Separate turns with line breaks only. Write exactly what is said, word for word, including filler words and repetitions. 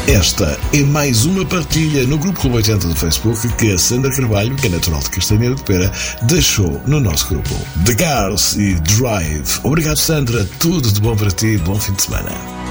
Esta é mais uma partilha no Grupo Clube oitenta do Facebook que a Sandra Carvalho, que é natural de Castanheira de Pera, deixou no nosso grupo. The Cars e Drive. Obrigado, Sandra. Tudo de bom para ti. Bom fim de semana.